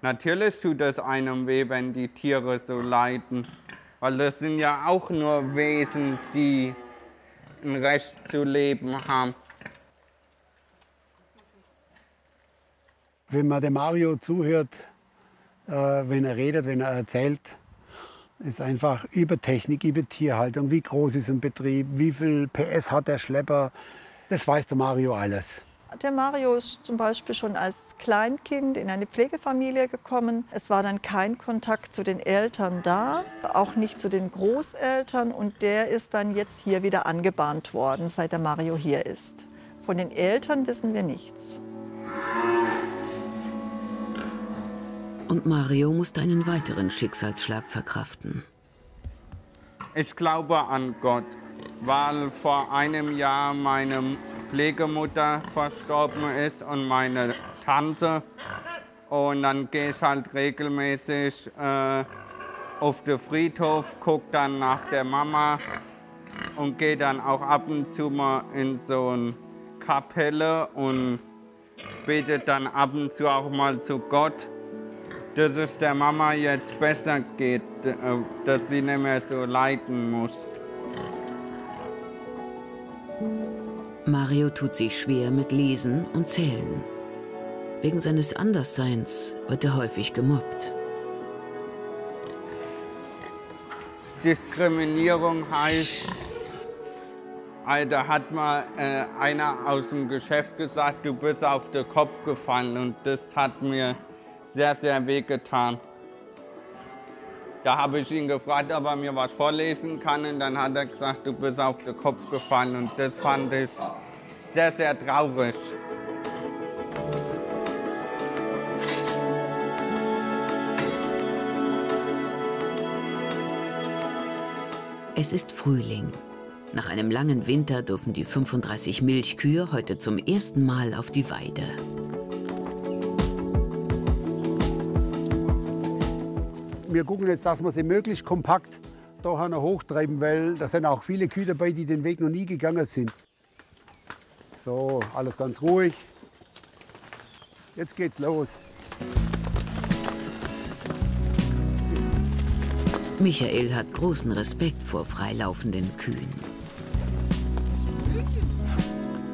Natürlich tut es einem weh, wenn die Tiere so leiden, weil das sind ja auch nur Wesen, die ein Recht zu leben haben. Wenn man dem Mario zuhört, wenn er redet, wenn er erzählt, ist einfach über Technik, über Tierhaltung, wie groß ist ein Betrieb, wie viel PS hat der Schlepper, das weiß der Mario alles. Der Mario ist zum Beispiel schon als Kleinkind in eine Pflegefamilie gekommen. Es war dann kein Kontakt zu den Eltern da, auch nicht zu den Großeltern. Und der ist dann jetzt hier wieder angebahnt worden, seit der Mario hier ist. Von den Eltern wissen wir nichts. Und Mario musste einen weiteren Schicksalsschlag verkraften. Ich glaube an Gott, weil vor einem Jahr meine Pflegemutter verstorben ist und meine Tante. Und dann gehe ich halt regelmäßig auf den Friedhof, gucke dann nach der Mama und gehe dann auch ab und zu mal in so eine Kapelle und bete dann ab und zu auch mal zu Gott, dass es der Mama jetzt besser geht, dass sie nicht mehr so leiden muss. Mario tut sich schwer mit Lesen und Zählen. Wegen seines Andersseins wird er häufig gemobbt. Diskriminierung heißt, da hat mal einer aus dem Geschäft gesagt, du bist auf den Kopf gefallen, und das hat mir sehr, sehr wehgetan. Da habe ich ihn gefragt, ob er mir was vorlesen kann, und dann hat er gesagt, du bist auf den Kopf gefallen, und das fand ich sehr, sehr traurig. Es ist Frühling. Nach einem langen Winter dürfen die 35 Milchkühe heute zum ersten Mal auf die Weide. Wir gucken jetzt, dass wir sie möglichst kompakt da hochtreiben, weil da sind auch viele Kühe dabei, die den Weg noch nie gegangen sind. So, alles ganz ruhig. Jetzt geht's los. Michael hat großen Respekt vor freilaufenden Kühen.